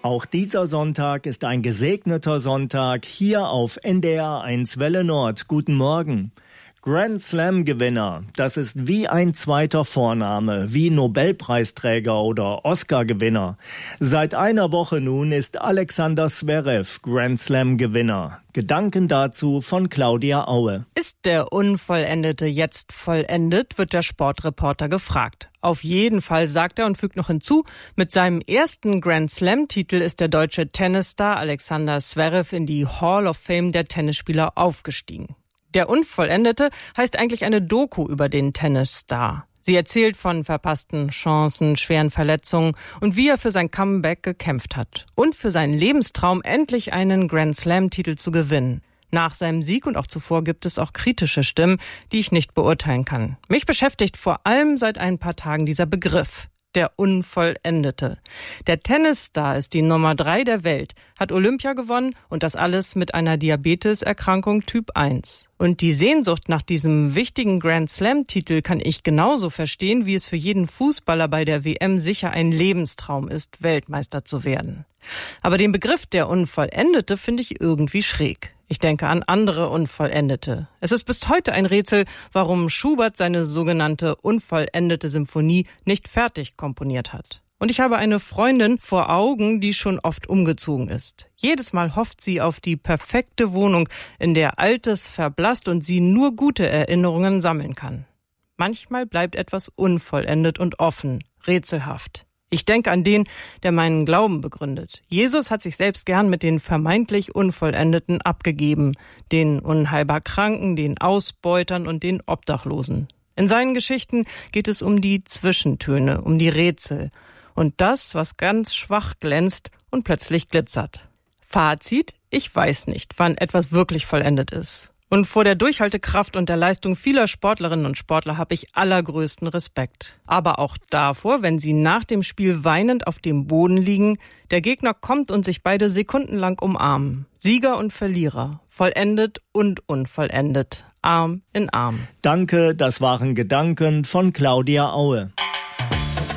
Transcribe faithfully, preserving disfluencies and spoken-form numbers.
Auch dieser Sonntag ist ein gesegneter Sonntag hier auf N D R eins Welle Nord. Guten Morgen. Grand Slam-Gewinner, das ist wie ein zweiter Vorname, wie Nobelpreisträger oder Oscar-Gewinner. Seit einer Woche nun ist Alexander Zverev Grand Slam-Gewinner. Gedanken dazu von Claudia Aue. Ist der Unvollendete jetzt vollendet, wird der Sportreporter gefragt. Auf jeden Fall, sagt er und fügt noch hinzu, mit seinem ersten Grand Slam-Titel ist der deutsche Tennisstar Alexander Zverev in die Hall of Fame der Tennisspieler aufgestiegen. Der Unvollendete heißt eigentlich eine Doku über den Tennisstar. Sie erzählt von verpassten Chancen, schweren Verletzungen und wie er für sein Comeback gekämpft hat. Und für seinen Lebenstraum, endlich einen Grand Slam-Titel zu gewinnen. Nach seinem Sieg und auch zuvor gibt es auch kritische Stimmen, die ich nicht beurteilen kann. Mich beschäftigt vor allem seit ein paar Tagen dieser Begriff. Der Unvollendete. Der Tennisstar ist die Nummer drei der Welt, hat Olympia gewonnen und das alles mit einer Diabeteserkrankung Typ eins. Und die Sehnsucht nach diesem wichtigen Grand Slam-Titel kann ich genauso verstehen, wie es für jeden Fußballer bei der W M sicher ein Lebenstraum ist, Weltmeister zu werden. Aber den Begriff der Unvollendete finde ich irgendwie schräg. Ich denke an andere Unvollendete. Es ist bis heute ein Rätsel, warum Schubert seine sogenannte unvollendete Symphonie nicht fertig komponiert hat. Und ich habe eine Freundin vor Augen, die schon oft umgezogen ist. Jedes Mal hofft sie auf die perfekte Wohnung, in der Altes verblasst und sie nur gute Erinnerungen sammeln kann. Manchmal bleibt etwas unvollendet und offen, rätselhaft. Ich denke an den, der meinen Glauben begründet. Jesus hat sich selbst gern mit den vermeintlich Unvollendeten abgegeben, den unheilbar Kranken, den Ausbeutern und den Obdachlosen. In seinen Geschichten geht es um die Zwischentöne, um die Rätsel und das, was ganz schwach glänzt und plötzlich glitzert. Fazit: Ich weiß nicht, wann etwas wirklich vollendet ist. Und vor der Durchhaltekraft und der Leistung vieler Sportlerinnen und Sportler habe ich allergrößten Respekt. Aber auch davor, wenn sie nach dem Spiel weinend auf dem Boden liegen, der Gegner kommt und sich beide sekundenlang umarmen. Sieger und Verlierer, vollendet und unvollendet, Arm in Arm. Danke, das waren Gedanken von Claudia Aue.